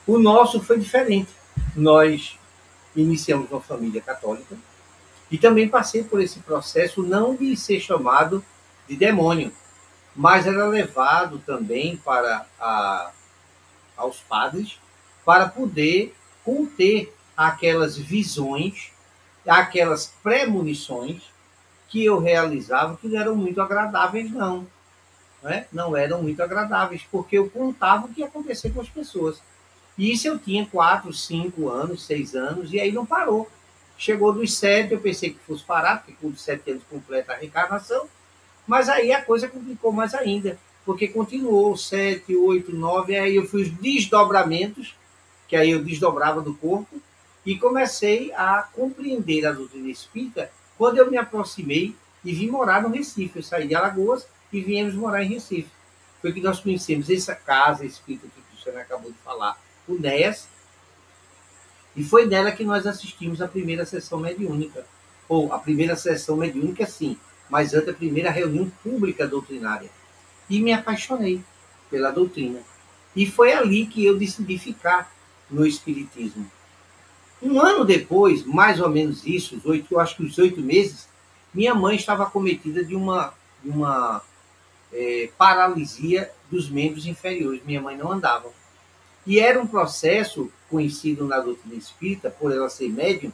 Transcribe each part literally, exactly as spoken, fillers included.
O nosso foi diferente. Nós iniciamos uma família católica e também passei por esse processo não de ser chamado de demônio, mas era levado também para a, aos padres para poder conter aquelas visões, aquelas premonições que eu realizava que não eram muito agradáveis, não. Né? Não eram muito agradáveis, porque eu contava o que ia acontecer com as pessoas. E isso eu tinha quatro, cinco anos, seis anos, e aí não parou. Chegou dos sete, eu pensei que fosse parar, porque com os sete anos completa a reencarnação, mas aí a coisa complicou mais ainda, porque continuou sete, oito, nove, aí eu fiz desdobramentos, que aí eu desdobrava do corpo, e comecei a compreender a doutrina espírita quando eu me aproximei e vim morar no Recife. Eu saí de Alagoas e viemos morar em Recife. Foi que nós conhecemos essa casa espírita que o Cristiano acabou de falar, o N E S, e foi nela que nós assistimos a primeira sessão mediúnica. Ou a primeira sessão mediúnica, sim, mas antes a primeira reunião pública doutrinária. E me apaixonei pela doutrina. E foi ali que eu decidi ficar no Espiritismo. Um ano depois, mais ou menos isso, os oito, eu acho que os oito meses, minha mãe estava acometida de uma, de uma é, paralisia dos membros inferiores. Minha mãe não andava. E era um processo conhecido na doutrina espírita, por ela ser médium,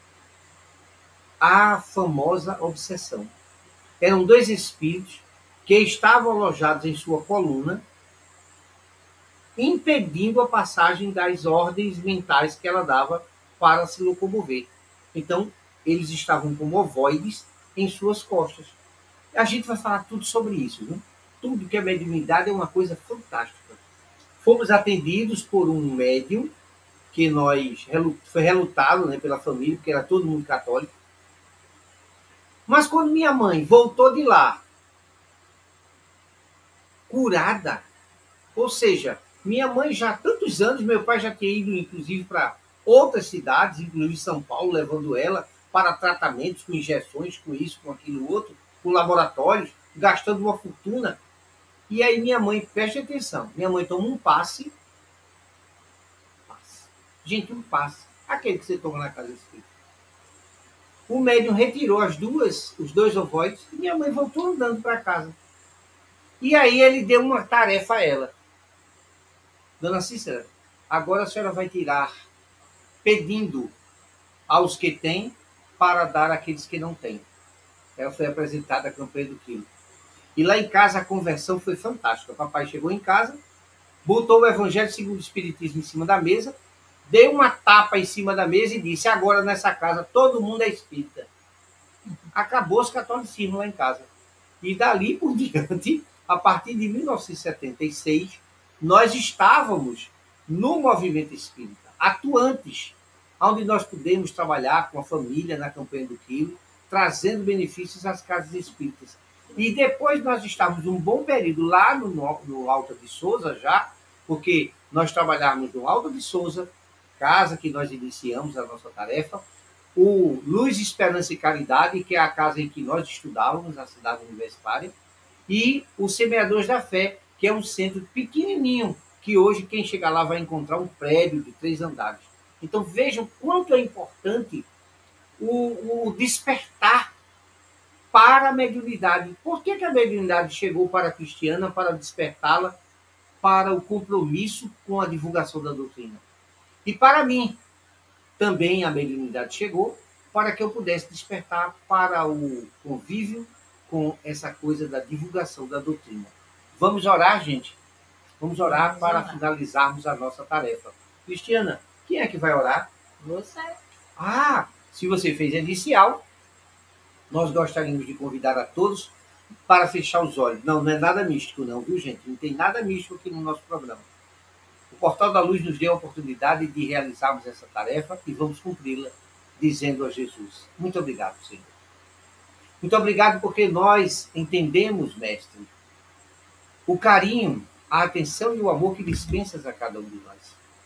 a famosa obsessão. Eram dois espíritos que estavam alojados em sua coluna, impedindo a passagem das ordens mentais que ela dava para se locomover. Então, eles estavam como ovoides em suas costas. A gente vai falar tudo sobre isso, viu? Tudo que é mediunidade é uma coisa fantástica. Fomos atendidos por um médium que nós foi relutado, né, pela família, porque era todo mundo católico. Mas quando minha mãe voltou de lá, curada, ou seja, minha mãe já há tantos anos, meu pai já tinha ido inclusive para outras cidades, inclusive São Paulo, levando ela para tratamentos com injeções, com isso, com aquilo outro, com laboratórios, gastando uma fortuna. E aí minha mãe, preste atenção, minha mãe toma um passe, passe. Gente, um passe, aquele que você toma na casa espírita. O médium retirou as duas, os dois ovoides, e minha mãe voltou andando para casa. E aí ele deu uma tarefa a ela. Dona Cícera, agora a senhora vai tirar, pedindo aos que têm, para dar àqueles que não têm. Ela foi apresentada a campanha do quilo. E lá em casa a conversão foi fantástica. O papai chegou em casa, botou o Evangelho segundo o Espiritismo em cima da mesa, deu uma tapa em cima da mesa e disse, agora nessa casa todo mundo é espírita. Acabou os catolicismo lá em casa. E dali por diante, a partir de mil novecentos e setenta e seis, nós estávamos no movimento espírita, atuantes, onde nós pudemos trabalhar com a família na campanha do quilo, trazendo benefícios às casas espíritas. E depois nós estávamos um bom período lá no, no Alta de Souza já, porque nós trabalhávamos no Alta de Souza, casa que nós iniciamos a nossa tarefa, o Luz, Esperança e Caridade, que é a casa em que nós estudávamos, na cidade universitária, e o Semeadores da Fé, que é um centro pequenininho, que hoje quem chegar lá vai encontrar um prédio de três andares. Então vejam quanto é importante o, o despertar para a mediunidade. Por que, que a mediunidade chegou para a Cristiana, para despertá-la para o compromisso com a divulgação da doutrina? E para mim, também a mediunidade chegou para que eu pudesse despertar para o convívio com essa coisa da divulgação da doutrina. Vamos orar, gente? Vamos orar Vamos para orar. finalizarmos a nossa tarefa. Cristiana, quem é que vai orar? Você. Ah, se você fez a inicial, nós gostaríamos de convidar a todos para fechar os olhos. Não, não é nada místico não, viu, gente? Não tem nada místico aqui no nosso programa. O Portal da Luz nos deu a oportunidade de realizarmos essa tarefa e vamos cumpri-la, dizendo a Jesus, muito obrigado, Senhor. Muito obrigado porque nós entendemos, mestre, o carinho, a atenção e o amor que dispensas a cada um de nós.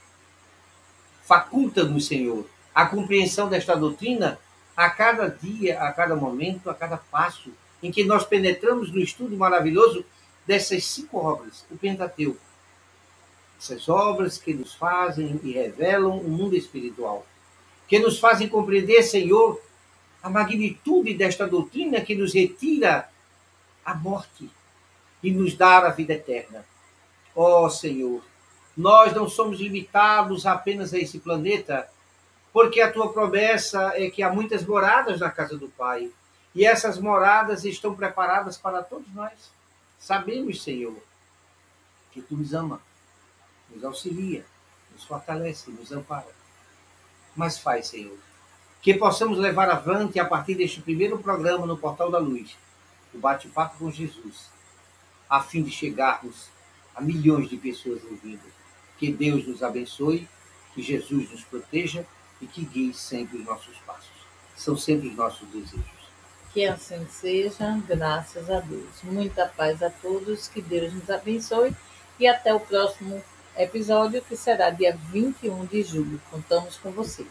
Faculta-nos, Senhor, a compreensão desta doutrina a cada dia, a cada momento, a cada passo em que nós penetramos no estudo maravilhoso dessas cinco obras, o Pentateuco, Essas obras que nos fazem e revelam o mundo espiritual, que nos fazem compreender, Senhor, a magnitude desta doutrina que nos retira a morte e nos dá a vida eterna. Ó Senhor, nós não somos limitados apenas a esse planeta, porque a tua promessa é que há muitas moradas na casa do Pai, e essas moradas estão preparadas para todos nós. Sabemos, Senhor, que tu nos ama, nos auxilia, nos fortalece, nos ampara. Mas faz, Senhor, que possamos levar avante, a partir deste primeiro programa no Portal da Luz, o Bate-Papo com Jesus, a fim de chegarmos a milhões de pessoas ouvindo. Que Deus nos abençoe, que Jesus nos proteja e que guie sempre os nossos passos. São sempre os nossos desejos. Que assim seja, graças a Deus. Muita paz a todos, que Deus nos abençoe e até o próximo episódio, que será dia vinte e um de julho. Contamos com vocês.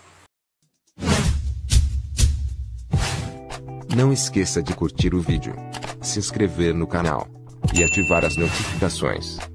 Não esqueça de curtir o vídeo, se inscrever no canal e ativar as notificações.